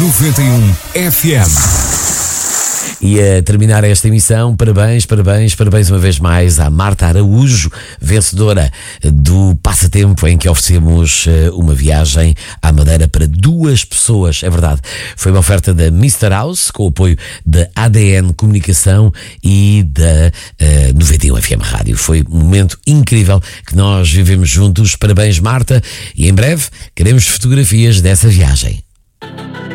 91 FM. E a terminar esta emissão, parabéns uma vez mais à Marta Araújo, vencedora do passatempo em que oferecemos uma viagem à Madeira para 2 pessoas. É verdade, foi uma oferta da Mr. House, com o apoio da ADN Comunicação e da 91 FM Rádio. Foi um momento incrível que nós vivemos juntos. Parabéns, Marta, e em breve queremos fotografias dessa viagem.